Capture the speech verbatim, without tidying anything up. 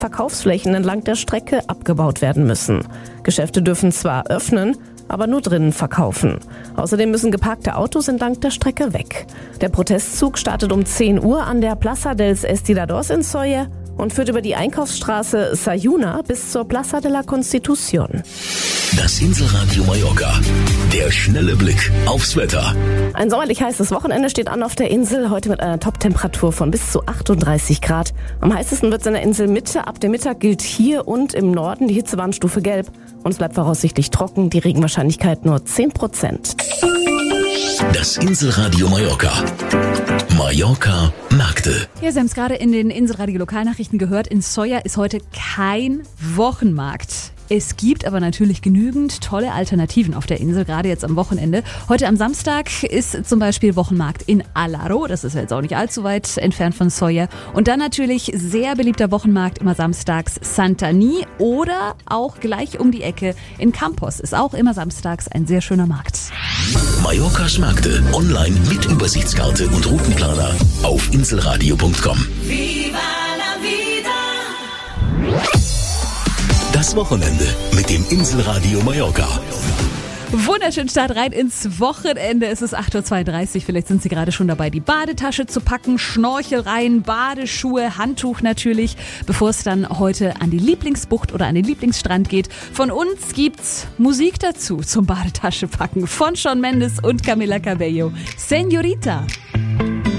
Verkaufsflächen entlang der Strecke abgebaut werden müssen. Geschäfte dürfen zwar öffnen, aber nur drinnen verkaufen. Außerdem müssen geparkte Autos entlang der Strecke weg. Der Protestzug startet um zehn Uhr an der Plaza dels Estiradors in Sóller und führt über die Einkaufsstraße Sayuna bis zur Plaza de la Constitución. Das Inselradio Mallorca. Der schnelle Blick aufs Wetter. Ein sommerlich heißes Wochenende steht an auf der Insel, heute mit einer Toptemperatur von bis zu achtunddreißig Grad. Am heißesten wird es in der Inselmitte. Ab dem Mittag gilt hier und im Norden die Hitzewarnstufe gelb. Und es bleibt voraussichtlich trocken, die Regenwahrscheinlichkeit nur zehn Prozent. Das Inselradio Mallorca. Mallorca Märkte. Ja, Sie haben es gerade in den Inselradio Lokalnachrichten gehört. In Sóller ist heute kein Wochenmarkt. Es gibt aber natürlich genügend tolle Alternativen auf der Insel, gerade jetzt am Wochenende. Heute am Samstag ist zum Beispiel Wochenmarkt in Alaro. Das ist jetzt auch nicht allzu weit entfernt von Sóller. Und dann natürlich sehr beliebter Wochenmarkt immer samstags Santani oder auch gleich um die Ecke in Campos. Ist auch immer samstags ein sehr schöner Markt. Mallorcas Märkte online mit Übersichtskarte und Routenplaner auf inselradio punkt com. Viva la vida. Das Wochenende mit dem Inselradio Mallorca. Wunderschönen Start rein ins Wochenende. Es ist acht Uhr zweiunddreißig. Vielleicht sind Sie gerade schon dabei, die Badetasche zu packen, Schnorchel rein, Badeschuhe, Handtuch natürlich, bevor es dann heute an die Lieblingsbucht oder an den Lieblingsstrand geht. Von uns gibt's Musik dazu zum Badetasche packen von Shawn Mendes und Camila Cabello. Señorita.